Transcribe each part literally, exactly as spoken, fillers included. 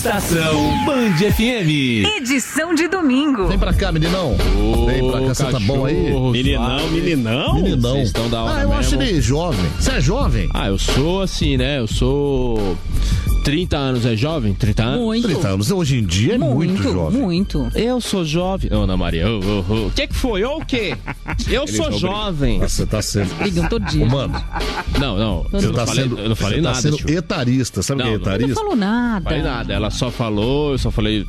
Estação Band F M. Edição de domingo. Vem pra cá, meninão. Ô, Vem pra cá, você tá bom aí? Meninão, meninão. Meninão. Vocês estão da hora Ah, eu mesmo. acho ele jovem. Você é jovem? Ah, eu sou assim, né? Eu sou... trinta anos é jovem? trinta anos? Muito. trinta anos. Hoje em dia é muito, Muito, jovem. muito. Eu sou jovem. Ô, Ana Maria, ô, ô, ô. O que que foi? Ou o quê? Eu sou são jovem. Nossa, você tá sendo... Brigam todo dia. Ô, mano, Não, não. Eu você não tá falei, sendo, eu não falei você nada, tá sendo tio. etarista. Sabe o que é Não, não. Não etarista? falou nada. Não falei nada. Ela só falou, eu só falei...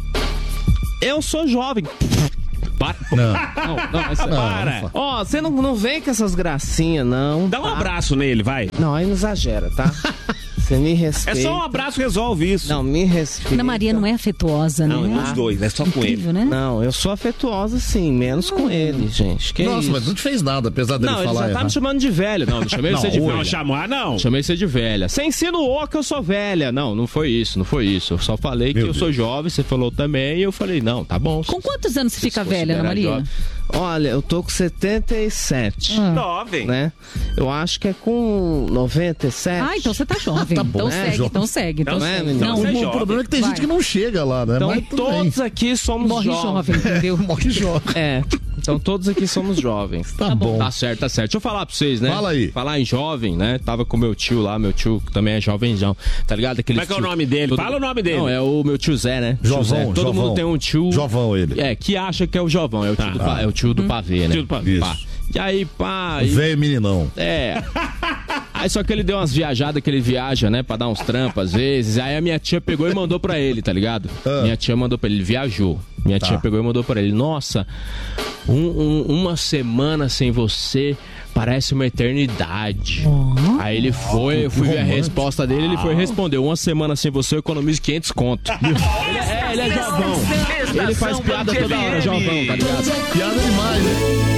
Eu sou jovem. Para. Não. Não, não, mas Não, para. não Ó, você não, não vem com essas gracinhas, não. Dá um tá? abraço nele, vai. Não, aí não exagera, tá? Você me É respeita. só um abraço que resolve isso. Não, me respeita. Ana Maria não é afetuosa, né? Não, é os dois, é só com ele. Incrível, né? Não, eu sou afetuosa sim, menos com ele, gente. Que Nossa, isso? mas não te fez nada, apesar dele Não, ele falar já tá errado. me chamando de velha. Não, não chamei Não, você de hoje. velha. Não, chamar não. Chamei você de velha. Você insinuou que eu sou velha. Não, não foi isso, não foi isso. Eu só falei Meu que eu sou Deus. jovem, você falou também, e eu falei, não, tá bom. Com quantos anos você Você fica se velha, Ana considera Maria? jovem. Olha, eu tô com setenta e sete, Ah. Jovem. né? Eu acho que é com noventa e sete. Ah, então você tá jovem. Tá bom, então, é, segue, jovem. então segue, então Não é, segue. menino? Não, Você é O jovem. problema é que tem Vai. gente que não chega lá, né? Então Mas tudo todos bem. aqui somos morre jovens. jovem, entendeu? Morre jovem. É, então todos aqui somos jovens. Tá bom. Tá certo, tá certo. Deixa eu falar pra vocês, né? Fala aí. Falar em jovem, né? Tava com meu tio lá, meu tio que também é jovenzão. Tá ligado? Aquele Como é que é o nome dele? Fala o nome dele. Não, é o meu tio Zé, né? Tio Jovão, Zé. Todo Jovão. mundo tem um tio... Jovão ele. É, que acha que é o Jovão. É o tio, do, pa- é o tio do pavê, né? Tio do pavê. Pá. E aí, pá... e- Velho meninão. É. Aí só que ele deu umas viajadas que ele viaja, né? Pra dar uns trampos às vezes. Aí a minha tia pegou e mandou pra ele, tá ligado? Ah. Minha tia mandou pra ele, ele viajou. Minha Tá. tia pegou e mandou pra ele. Nossa, um- um- uma semana sem você parece uma eternidade. Aí ele foi, eu fui ver a romântico. resposta dele, ele foi responder. Uma semana sem você eu economizo quinhentos conto. Ele é, ele é jovão. Ele faz piada toda hora, jovão, tá ligado? Piada demais, né?